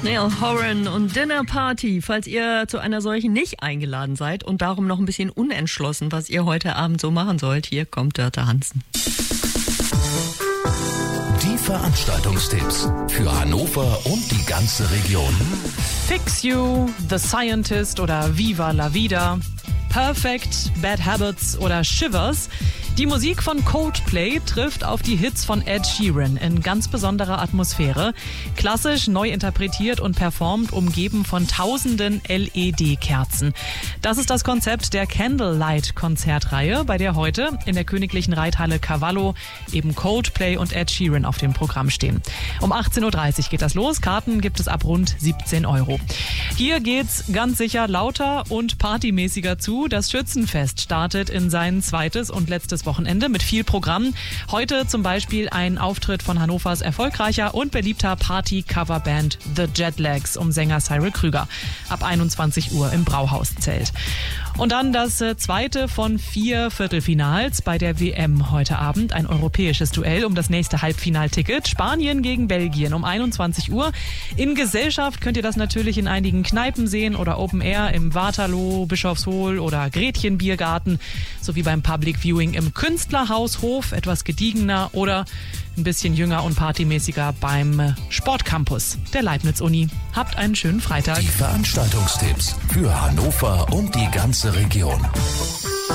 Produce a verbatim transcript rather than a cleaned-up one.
Niall Horan und Dinner Party. Falls ihr zu einer solchen nicht eingeladen seid und darum noch ein bisschen unentschlossen, was ihr heute Abend so machen sollt, hier kommt Dörte Hansen. Die Veranstaltungstipps für Hannover und die ganze Region. Fix You, The Scientist oder Viva la Vida, Perfect, Bad Habits oder Shivers. Die Musik von Coldplay trifft auf die Hits von Ed Sheeran in ganz besonderer Atmosphäre. Klassisch, neu interpretiert und performt, umgeben von tausenden L E D-Kerzen. Das ist das Konzept der Candlelight-Konzertreihe, bei der heute in der königlichen Reithalle Cavallo eben Coldplay und Ed Sheeran auf dem Programm stehen. Um achtzehn Uhr dreißig geht das los. Karten gibt es ab rund siebzehn Euro. Hier geht's ganz sicher lauter und partymäßiger zu. Das Schützenfest startet in sein zweites und letztes Wochenende mit viel Programm. Heute zum Beispiel ein Auftritt von Hannovers erfolgreicher und beliebter Party-Coverband The Jetlags um Sänger Cyril Krüger ab einundzwanzig Uhr im Brauhauszelt. Und dann das zweite von vier Viertelfinals bei der W M heute Abend. Ein europäisches Duell um das nächste Halbfinalticket. Spanien gegen Belgien um einundzwanzig Uhr. In Gesellschaft könnt ihr das natürlich in einigen Kneipen sehen oder Open Air im Waterloo, Bischofshohl oder Gretchen Biergarten sowie beim Public Viewing im Künstlerhaushof, etwas gediegener oder ein bisschen jünger und partymäßiger beim Sportcampus der Leibniz-Uni. Habt einen schönen Freitag. Die Veranstaltungstipps für Hannover und die ganze Region.